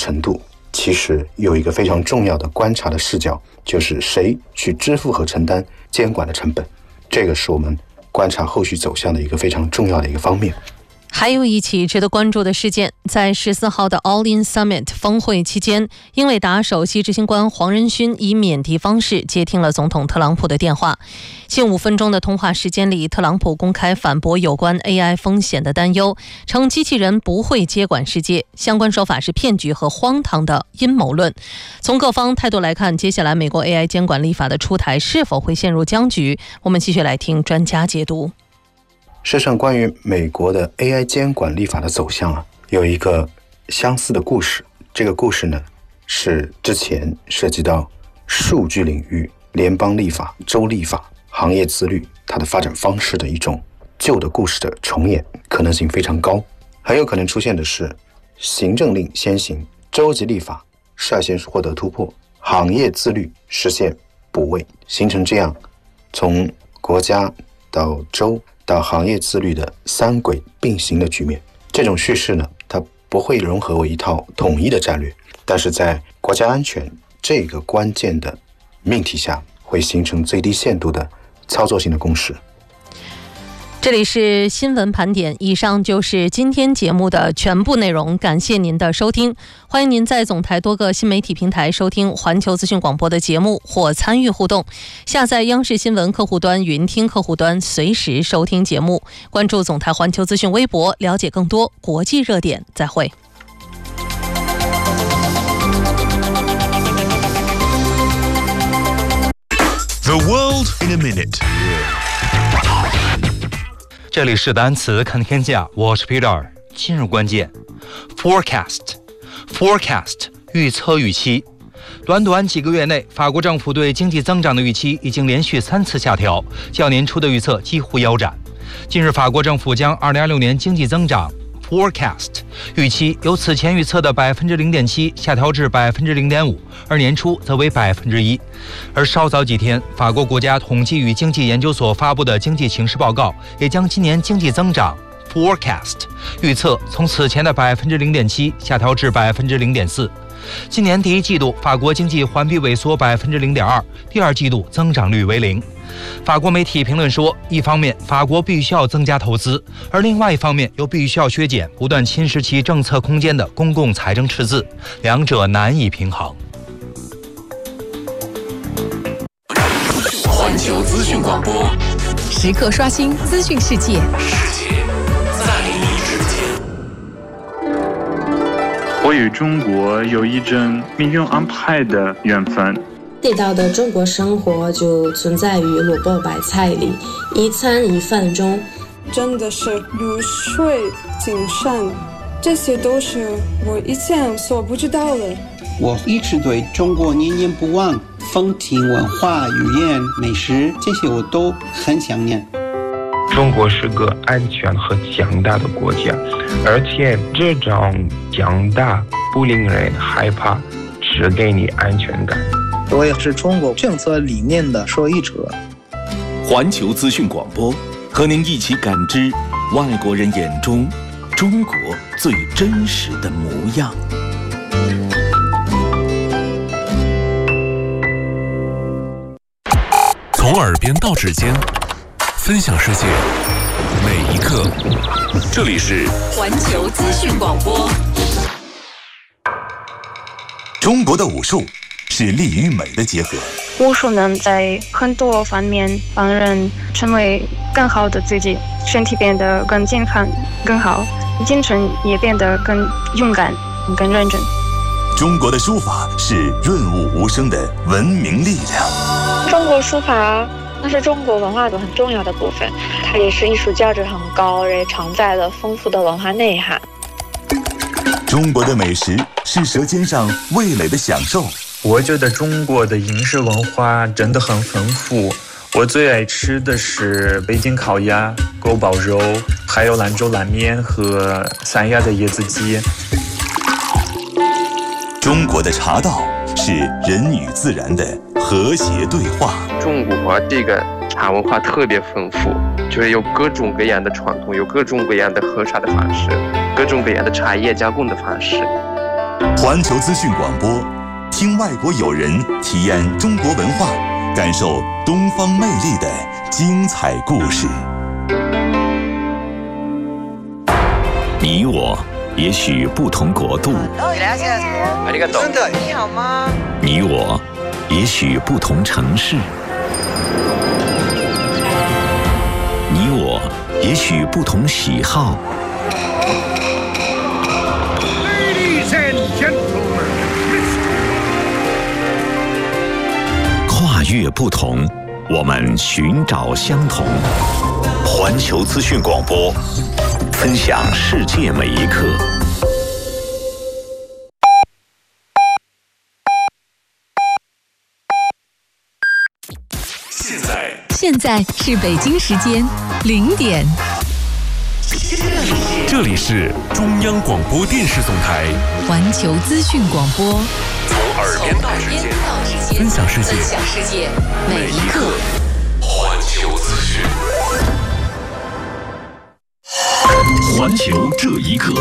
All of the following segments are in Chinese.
程度，其实有一个非常重要的观察的视角，就是谁去支付和承担监管的成本，这个是我们观察后续走向的一个非常重要的一个方面。 还有一起值得关注的事件，在14号的 All In Summit 峰会期间，英伟达首席执行官黄仁勋以免提方式接听了总统特朗普的电话。近5分钟的通话时间里，特朗普公开反驳有关 AI 风险的担忧，称机器人不会接管世界，相关说法是骗局和荒唐的阴谋论。从各方态度来看，接下来美国 AI 监管立法的出台是否会陷入僵局？我们继续来听专家解读。 事实上，关于美国的 AI 监管立法的走向有一个相似的故事。这个故事呢，是之前涉及到数据领域、联邦立法、州立法、行业自律它的发展方式的一种旧的故事的重演，可能性非常高。很有可能出现的是行政令先行，州级立法率先获得突破，行业自律实现补位，形成这样从国家到州到行业自律的三轨并行的局面。这种叙事呢，它不会融合为一套统一的战略，但是在国家安全这个关键的命题下，会形成最低限度的操作性的共识。 这里是新闻盘点，以上就是今天节目的全部内容，感谢您的收听。欢迎您在总台多个新媒体平台收听环球资讯广播的节目或参与互动，下载央视新闻客户端、云听客户端，随时收听节目。关注总台环球资讯微博，了解更多国际热点。再会。 The world in a minute。 这里是单词看天下，我是 Peter。今日关键 forecast 预测预期。短短几个月内，法国政府对经济增长的预期已经连续3次下调，较年初的预测几乎腰斩。近日，法国政府将2026年经济增长 forecast 预期由此前预测的 0.7% 下调至 0.5%， 而年初则为 1%。 而稍早几天，法国国家统计与经济研究所发布的经济形势报告也将今年经济增长 forecast 预测从此前的 0.7% 下调至 0.4%。 今年第一季度法国经济环比萎缩 0.2%， 第二季度增长率为0%。法国媒体评论说，一方面法国必须要增加投资，而另外一方面又必须要削减不断侵蚀其政策空间的公共财政赤字，两者难以平衡。 环球资讯广播， 时刻刷新资讯世界， 世界在你之间。 我与中国有一种命运安排的缘分。 地道的中国生活就存在于萝卜白菜里，一餐一饭中。 真的是如水精神，这些都是我以前所不知道的。 我一直对中国念念不忘，风情文化、语言、美食，这些我都很想念。 中国是个安全和强大的国家，而且这种强大不令人害怕，只给你安全感。 我也是中国政策理念的受益者。 环球资讯广播，和您一起感知外国人眼中中国最真实的模样。 从耳边到指尖，分享世界每一刻。这里是环球资讯广播。 中国的武术是力与美的结合。 武术能在很多方面帮人成为更好的自己，身体变得更健康、更好，精神也变得更勇敢、更认真。 中国的书法是润物无声的文明力量。 中国书法那是中国文化的很重要的部分，它也是艺术价值很高，也承载了丰富的文化内涵。 中国的美食是舌尖上味蕾的享受。 我觉得中国的饮食文化真的很丰富，我最爱吃的是北京烤鸭、锅包肉，还有兰州拉面和三亚的椰子鸡。 中国的茶道是人与自然的和谐对话。 中国这个茶文化特别丰富，就是有各种各样的传统，有各种各样的喝茶的方式，各种各样的茶叶加工的方式。 环球资讯广播，听外国友人体验中国文化，感受东方魅力的精彩故事。 你我也许不同国度， 真的，你好吗？ 你我也许不同城市，你我也许不同喜好。 Ladies and gentlemen, 跨越不同，我们寻找相同。环球资讯广播，分享世界每一刻。 现在是北京时间0点。 这里是中央广播电视总台环球资讯广播， 从耳边到指尖，分享世界每一刻。 环球资讯， 环球这一刻。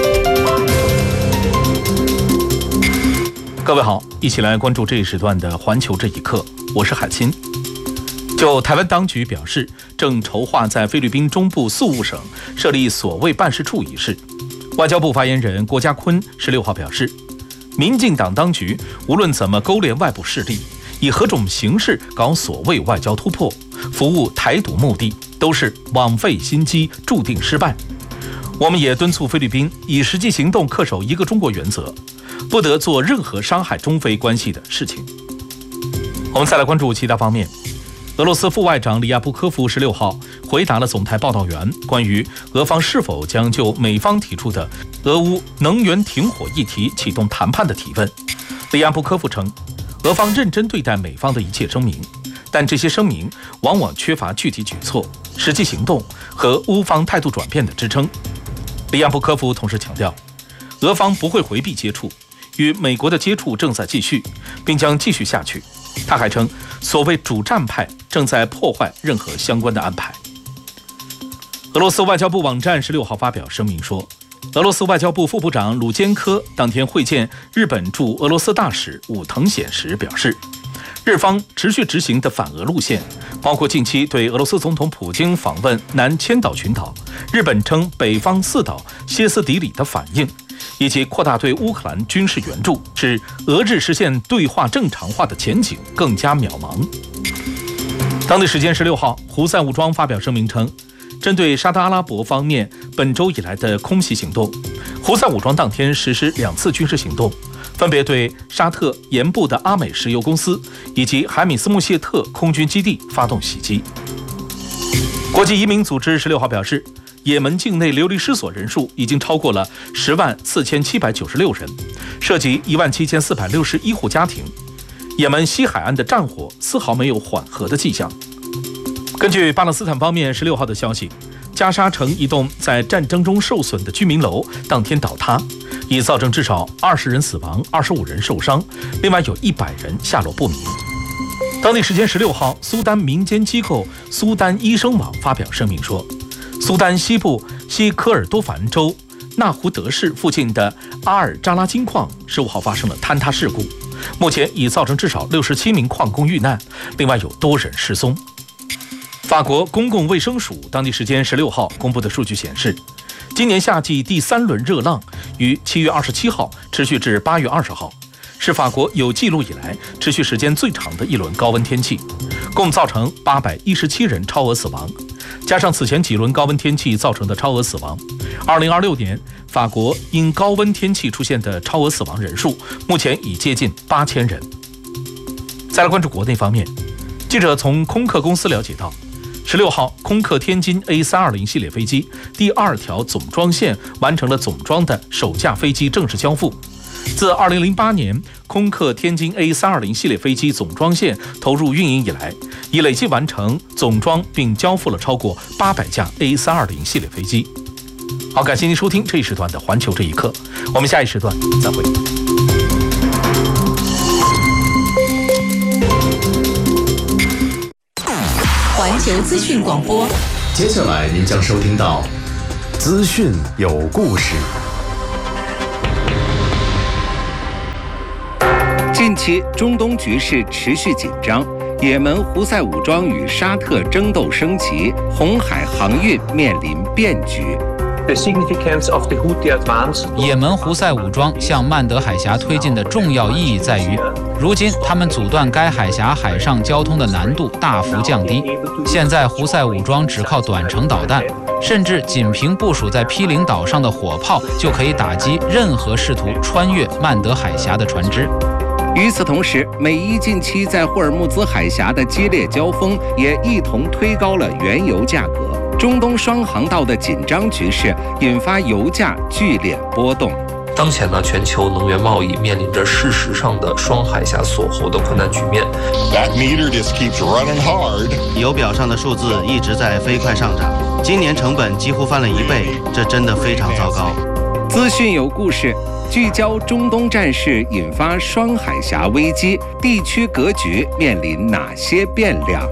各位好，一起来关注这一时段的环球这一刻，我是海清。就台湾当局表示正筹划在菲律宾中部宿务省设立所谓办事处一事，外交部发言人郭家坤16号表示，民进党当局无论怎么勾连外部势力，以何种形式搞所谓外交突破，服务台独目的，都是枉费心机，注定失败。我们也敦促菲律宾以实际行动恪守一个中国原则，不得做任何伤害中菲关系的事情。我们再来关注其他方面。俄罗斯副外长里亚布科夫16号回答了总台报道员关于俄方是否将就美方提出的俄乌能源停火议题启动谈判的提问。里亚布科夫称，俄方认真对待美方的一切声明，但这些声明往往缺乏具体举措、实际行动和乌方态度转变的支撑。里亚布科夫同时强调，俄方不会回避接触，与美国的接触正在继续，并将继续下去。他还称，所谓主战派正在破坏任何相关的安排。俄罗斯外交部网站16号发表声明说，俄罗斯外交部副部长鲁坚科当天会见日本驻俄罗斯大使武藤显时表示，日方持续执行的反俄路线，包括近期对俄罗斯总统普京访问南千岛群岛，日本称北方四岛歇斯底里的反应，以及扩大对乌克兰军事援助，使俄日实现对话正常化的前景更加渺茫。当地时间16号，胡塞武装发表声明称，针对沙特阿拉伯方面本周以来的空袭行动，胡塞武装当天实施2次军事行动，分别对沙特盐部的阿美石油公司以及海米斯穆谢特空军基地发动袭击。国际移民组织16号表示，也门境内流离失所人数已经超过了104796人，涉及17461户家庭。也门西海岸的战火丝毫没有缓和的迹象。根据巴勒斯坦方面16号的消息，加沙城一栋在战争中受损的居民楼当天倒塌，已造成至少20人死亡，25人受伤，另外有100人下落不明。当地时间16号，苏丹民间机构苏丹医生网发表声明说，苏丹西部西科尔多凡州纳胡德市附近的阿尔扎拉金矿15号发生了坍塌事故，目前已造成至少67名矿工遇难，另外有多人失踪。法国公共卫生署当地时间16号公布的数据显示，今年夏季第3轮热浪于7月27号持续至8月20号，是法国有记录以来持续时间最长的一轮高温天气，共造成817人超额死亡。加上此前几轮高温天气造成的超额死亡，2026年法国因高温天气出现的超额死亡人数目前已接近8000人。再来关注国内方面，记者从空客公司了解到，16号空客天津 A320 系列飞机第2条总装线完成了总装的首架飞机正式交付。自2008年空客天津 A320 系列飞机总装线投入运营以来，已累计完成总装并交付了超过800架 A320 系列飞机。好，感谢您收听这一时段的环球这一刻，我们下一时段再会。 环球资讯广播， 接下来您将收听到资讯有故事。 近期中东局势持续紧张，也门胡塞武装与沙特争斗升级，红海航运面临变局。 也门胡塞武装向曼德海峡推进的重要意义在于，如今他们阻断该海峡海上交通的难度大幅降低。现在胡塞武装只靠短程导弹，甚至仅凭部署在毗邻岛上的火炮就可以打击任何试图穿越曼德海峡的船只。 与此同时，美伊近期在霍尔木兹海峡的激烈交锋也一同推高了原油价格。中东双航道的紧张局势引发油价剧烈波动。 当前呢，全球能源贸易面临着事实上的双海峡锁喉的困难局面。 油表上的数字一直在飞快上涨，今年成本几乎翻了1倍，这真的非常糟糕。 资讯有故事，聚焦中东战事引发双海峡危机，地区格局面临哪些变量？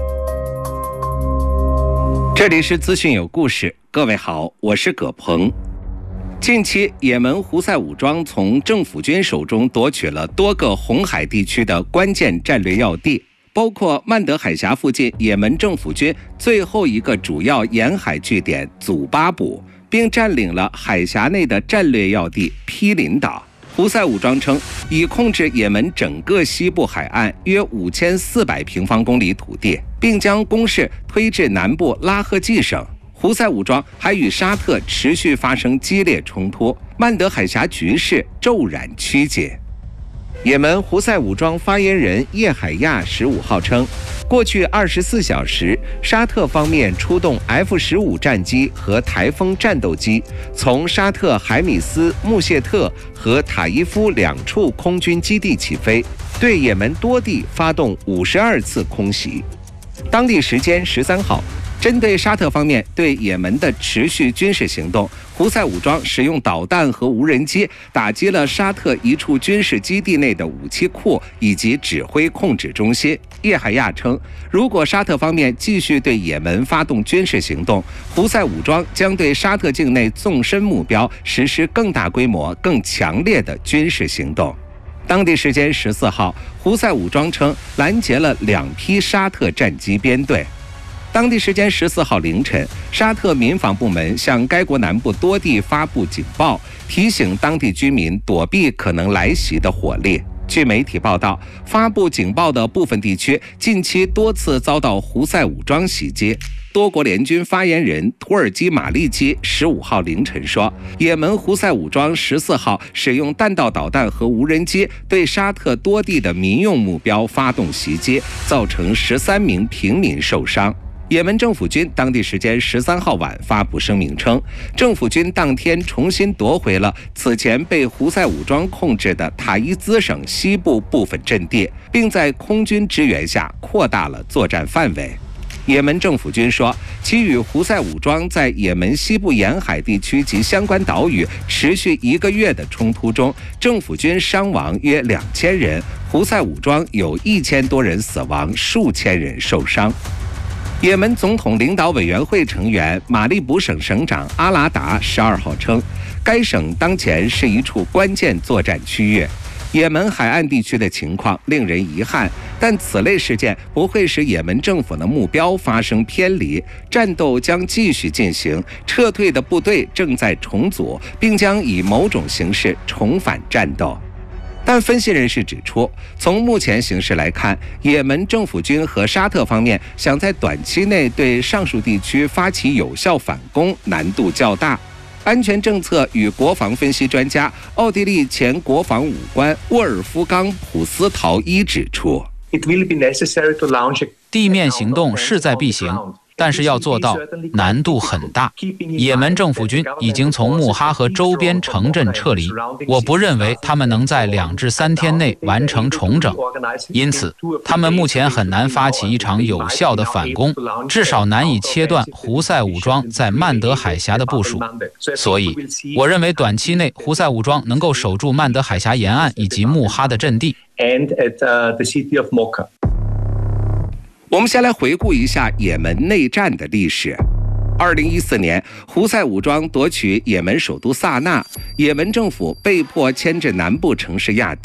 这里是资讯有故事，各位好，我是葛鹏。近期，也门胡塞武装从政府军手中夺取了多个红海地区的关键战略要地，包括曼德海峡附近也门政府军最后一个主要沿海据点祖巴卜，并占领了海峡内的战略要地毗邻岛。胡塞武装称，已控制也门整个西部海岸约5400平方公里土地，并将攻势推至南部拉赫季省。胡塞武装还与沙特持续发生激烈冲突，曼德海峡局势骤然曲解。也门胡塞武装发言人叶海亚15号称，过去24小时，沙特方面出动 F-15战机和台风战斗机，从沙特海米斯、穆谢特和塔伊夫2处空军基地起飞，对也门多地发动52次空袭。当地时间13号，针对沙特方面对也门的持续军事行动，胡塞武装使用导弹和无人机打击了沙特一处军事基地内的武器库以及指挥控制中心。叶海亚称，如果沙特方面继续对也门发动军事行动，胡塞武装将对沙特境内纵深目标实施更大规模、更强烈的军事行动。当地时间14号，胡塞武装称拦截了2批沙特战机编队。当地时间14号凌晨，沙特民防部门向该国南部多地发布警报，提醒当地居民躲避可能来袭的火力。据媒体报道，发布警报的部分地区近期多次遭到胡塞武装袭击。多国联军发言人土耳其马利基15号凌晨说，也门胡塞武装14号使用弹道导弹和无人机对沙特多地的民用目标发动袭击，造成13名平民受伤。也门政府军当地时间13号晚发布声明称，政府军当天重新夺回了此前被胡塞武装控制的塔伊兹省西部部分阵地，并在空军支援下扩大了作战范围。也门政府军说，其与胡塞武装在也门西部沿海地区及相关岛屿持续1个月的冲突中，政府军伤亡约2000人，胡塞武装有1000多人死亡，数千人受伤。也门总统领导委员会成员马利卜省省长阿拉达12号称，该省当前是一处关键作战区域。也门海岸地区的情况令人遗憾，但此类事件不会使也门政府的目标发生偏离，战斗将继续进行，撤退的部队正在重组，并将以某种形式重返战斗。但分析人士指出，从目前形势来看，也门政府军和沙特方面想在短期内对上述地区发起有效反攻难度较大。安全政策与国防分析专家、奥地利前国防武官沃尔夫冈·普斯陶伊指出， 地面行动势在必行，但是要做到难度很大。也门政府军已经从穆哈和周边城镇撤离，我不认为他们能在2至3天内完成重整，因此他们目前很难发起一场有效的反攻，至少难以切断胡塞武装在曼德海峡的部署。所以我认为短期内胡塞武装能够守住曼德海峡沿岸以及穆哈的阵地。 我们先来回顾一下也门内战的历史。2014年，胡塞武装夺取也门首都萨那，也门政府被迫迁至南部城市亚丁。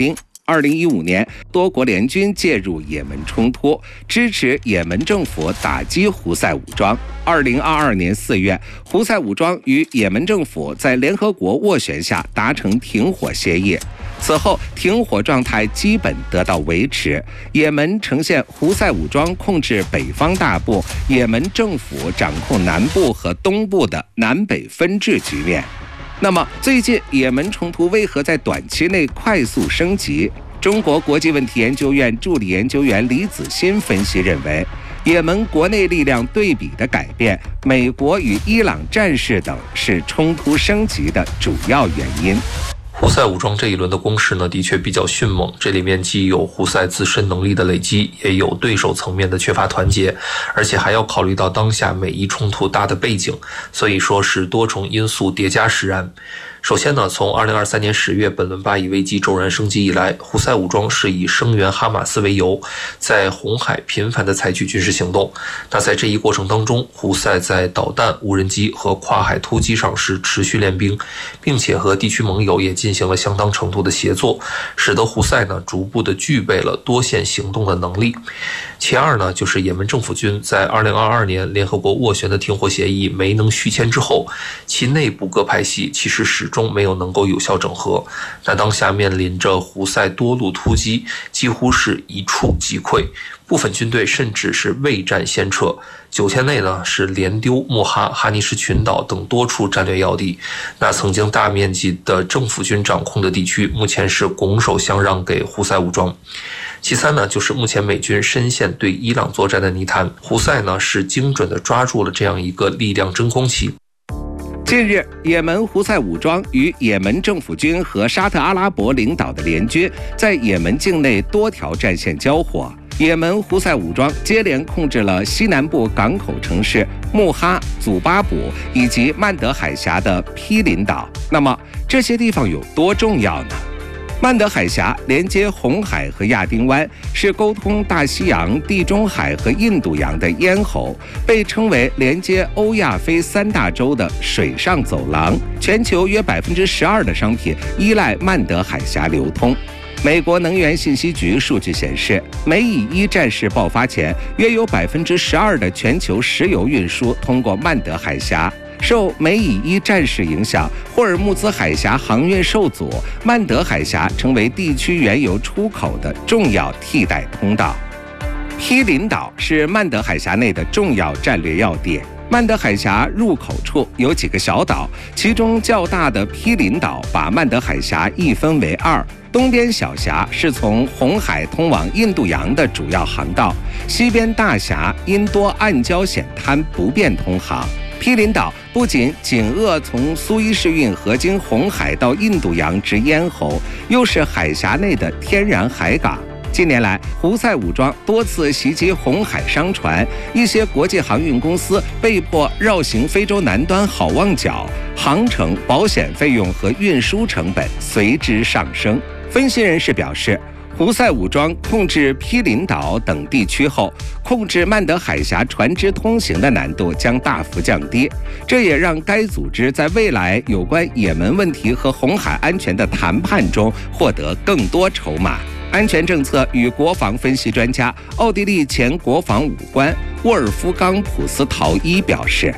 2015年，多国联军介入也门冲突，支持也门政府打击胡塞武装。2022年4月，胡塞武装与也门政府在联合国斡旋下达成停火协议。此后，停火状态基本得到维持。也门呈现胡塞武装控制北方大部，也门政府掌控南部和东部的南北分治局面。那么，最近也门冲突为何在短期内快速升级？中国国际问题研究院助理研究员李子欣分析认为，也门国内力量对比的改变，美国与伊朗战事等是冲突升级的主要原因。 胡塞武装这一轮的攻势呢，的确比较迅猛，这里面既有胡塞自身能力的累积，也有对手层面的缺乏团结，而且还要考虑到当下美伊冲突大的背景，所以说是多重因素叠加使然。首先呢，从2023年10月本轮巴以危机骤然升级以来，胡塞武装是以声援哈马斯为由，在红海频繁地采取军事行动。那在这一过程当中，胡塞在导弹、无人机和跨海突击上是持续练兵，并且和地区盟友也进行了相当程度的协作，使得胡塞呢逐步的具备了多线行动的能力。其二呢，就是也门政府军在2022年联合国斡旋的停火协议没能续签之后，其内部各派系其实始终没有能够有效整合。那当下面临着胡塞多路突击，几乎是一触即溃，部分军队甚至是未战先撤。9天内呢，是连丢穆哈、哈尼什群岛等多处战略要地。那曾经大面积的政府军掌控的地区，目前是拱手相让给胡塞武装。其三呢，就是目前美军深陷对伊朗作战的泥潭，胡塞呢是精准地抓住了这样一个力量真空期。 近日，也门胡塞武装与也门政府军和沙特阿拉伯领导的联军在也门境内多条战线交火。也门胡塞武装接连控制了西南部港口城市穆哈、祖巴卜以及曼德海峡的毗邻岛。那么，这些地方有多重要呢？曼德海峡连接红海和亚丁湾，是沟通大西洋、地中海和印度洋的咽喉，被称为连接欧亚非3大洲的水上走廊。全球约12%的商品依赖曼德海峡流通。美国能源信息局数据显示，美以伊战事爆发前，约有12%的全球石油运输通过曼德海峡。受美以伊战事影响，霍尔木兹海峡航运受阻，曼德海峡成为地区原油出口的重要替代通道。毗邻岛是曼德海峡内的重要战略要地。曼德海峡入口处有几个小岛，其中较大的毗邻岛把曼德海峡一分为2。东边小峡是从红海通往印度洋的主要航道，西边大峡因多暗礁险滩不便通航。毗邻岛不仅紧扼从苏伊士运河经红海到印度洋之咽喉，又是海峡内的天然海港。近年来，胡塞武装多次袭击红海商船，一些国际航运公司被迫绕行非洲南端好望角，航程、保险费用和运输成本随之上升。分析人士表示，胡塞武装控制毗邻岛等地区后，控制曼德海峡船只通行的难度将大幅降低，这也让该组织在未来有关也门问题和红海安全的谈判中获得更多筹码。安全政策与国防分析专家、奥地利前国防武官沃尔夫冈·普斯陶伊表示，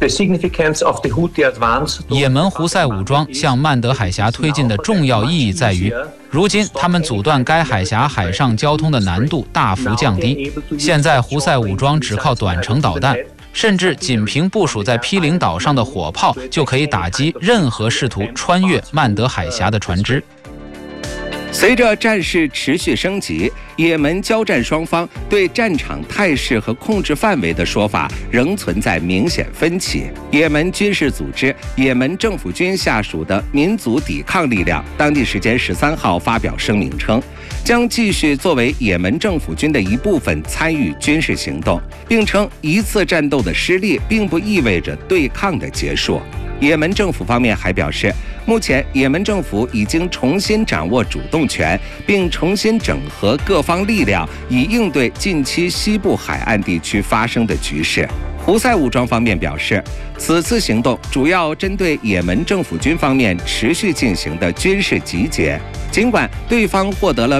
也门胡塞武装向曼德海峡推进的重要意义在于，如今他们阻断该海峡海上交通的难度大幅降低。现在胡塞武装只靠短程导弹，甚至仅凭部署在毗邻岛上的火炮就可以打击任何试图穿越曼德海峡的船只。 随着战事持续升级，也门交战双方对战场态势和控制范围的说法仍存在明显分歧。也门军事组织也门政府军下属的民族抵抗力量当地时间13号发表声明称，将继续作为也门政府军的一部分参与军事行动，并称一次战斗的失利并不意味着对抗的结束。也门政府方面还表示，目前也门政府已经重新掌握主动权，并重新整合各方力量，以应对近期西部海岸地区发生的局势。胡塞武装方面表示，此次行动主要针对也门政府军方面持续进行的军事集结，尽管对方获得了